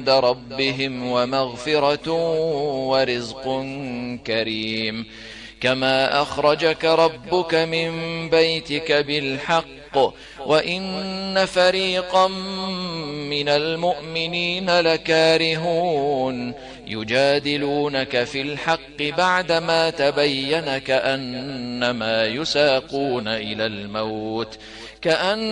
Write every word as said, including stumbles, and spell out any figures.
عند ربهم ومغفرة ورزق كريم. كما أخرجك ربك من بيتك بالحق وإن فريقا من المؤمنين لكارهون يجادلونك في الحق بعدما تبين كأنما يساقون إلى الموت كأن